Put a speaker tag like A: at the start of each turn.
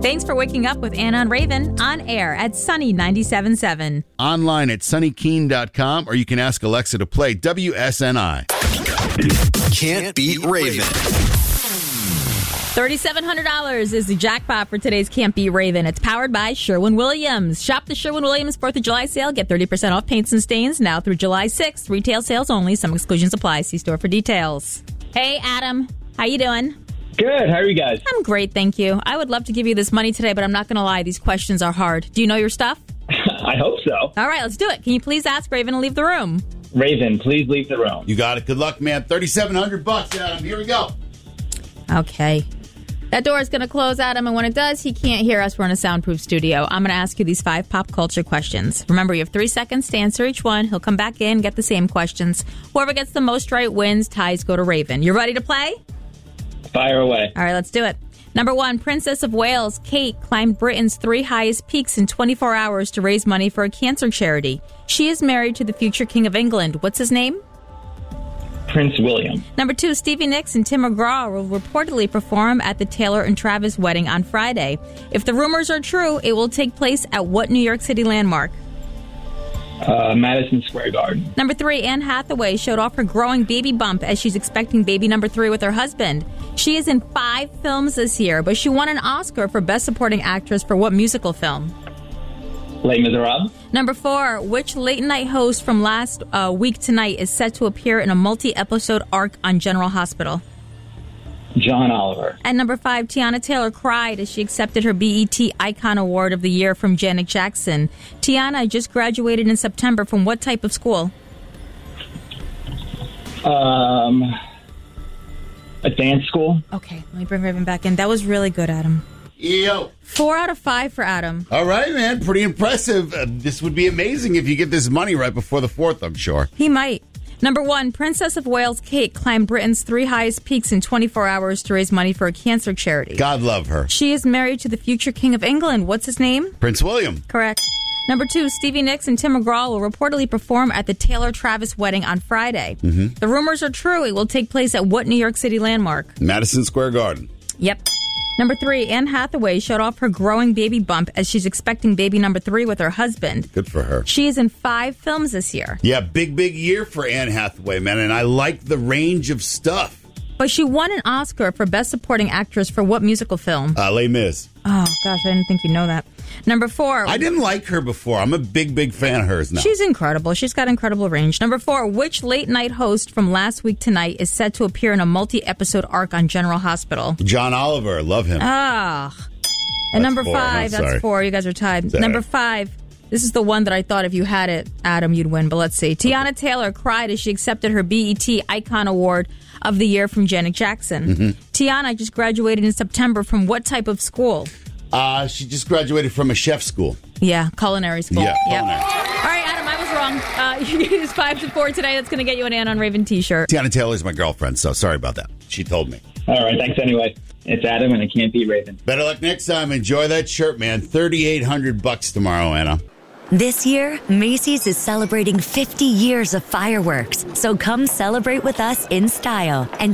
A: Thanks for waking up with Anna and Raven on air at Sunny 97.7.
B: Online at sunnykeene.com, or you can ask Alexa to play WSNI.
C: Can't beat Raven.
A: $3,700 is the jackpot for today's Can't Beat Raven. It's powered by Sherwin-Williams. Shop the Sherwin-Williams 4th of July sale. Get 30% off paints and stains now through July 6th. Retail sales only. Some exclusions apply. See store for details. Hey, Adam. How you doing?
D: Good. How are you guys?
A: I'm great, thank you. I would love to give you this money today, but I'm not going to lie. These questions are hard. Do you know your stuff?
D: I hope so.
A: All right, let's do it. Can you please ask Raven to leave the room?
D: Raven, please leave the room.
B: You got it. Good luck, man. $3,700, Adam. Here we go.
A: Okay. That door is going to close, Adam, and when it does, he can't hear us. We're in a soundproof studio. I'm going to ask you these 5 pop culture questions. Remember, you have 3 seconds to answer each one. He'll come back in, get the same questions. Whoever gets the most right wins. Ties go to Raven. You ready to play?
D: Fire away.
A: All right, let's do it. Number 1, Princess of Wales, Kate, climbed Britain's 3 highest peaks in 24 hours to raise money for a cancer charity. She is married to the future King of England. What's his name?
D: Prince William.
A: Number 2, Stevie Nicks and Tim McGraw will reportedly perform at the Taylor and Travis wedding on Friday. If the rumors are true, it will take place at what New York City landmark?
D: Madison Square Garden.
A: Number 3, Anne Hathaway showed off her growing baby bump as she's expecting baby number 3 with her husband. She is in 5 films this year, but she won an Oscar for Best Supporting Actress for what musical film?
D: Les Miserables.
A: Number 4, which late-night host from last week tonight is set to appear in a multi-episode arc on General Hospital?
D: John Oliver.
A: And number 5, Tiana Taylor cried as she accepted her BET Icon Award of the Year from Janet Jackson. Tiana just graduated in September from what type of school?
D: A dance school.
A: Okay, let me bring Raven back in. That was really good, Adam.
B: Yo.
A: 4 out of 5 for Adam.
B: All right, man. Pretty impressive. This would be amazing if you get this money right before the 4th, I'm sure.
A: He might. Number 1, Princess of Wales Kate climbed Britain's 3 highest peaks in 24 hours to raise money for a cancer charity.
B: God love her.
A: She is married to the future King of England. What's his name?
B: Prince William.
A: Correct. Number 2, Stevie Nicks and Tim McGraw will reportedly perform at the Taylor-Travis wedding on Friday.
B: Mm-hmm.
A: The rumors are true. It will take place at what New York City landmark?
B: Madison Square Garden.
A: Yep. Number 3, Anne Hathaway showed off her growing baby bump as she's expecting baby number 3 with her husband.
B: Good for her.
A: She is in 5 films this year.
B: Yeah, big year for Anne Hathaway, man, and I like the range of stuff.
A: But she won an Oscar for Best Supporting Actress for what musical film?
B: Les Mis.
A: Oh, gosh, I didn't think you'd know that. Number 4.
B: I didn't like her before. I'm a big fan of hers now.
A: She's incredible. She's got incredible range. Number 4, which late-night host from last week tonight is set to appear in a multi-episode arc on General Hospital?
B: John Oliver. Love him.
A: Ah. And number
B: 4.
A: 5, that's 4. You guys are tied. Number 5, this is the one that I thought if you had it, Adam, you'd win. But let's see. Tiana Taylor cried as she accepted her BET Icon Award of the Year from Janet Jackson.
B: Mm-hmm.
A: Tiana just graduated in September from what type of school?
B: She just graduated from a chef school.
A: Yeah, culinary school.
B: Yeah, culinary.
A: All right, Adam, I was wrong. You get his 5-4 today. That's going to get you an Ann on Raven t-shirt.
B: Tiana Taylor's my girlfriend, so sorry about that. She told me.
D: All right, thanks anyway. It's Adam, and I can't beat Raven.
B: Better luck next time. Enjoy that shirt, man. $3,800 tomorrow, Anna.
E: This year, Macy's is celebrating 50 years of fireworks, so come celebrate with us in style and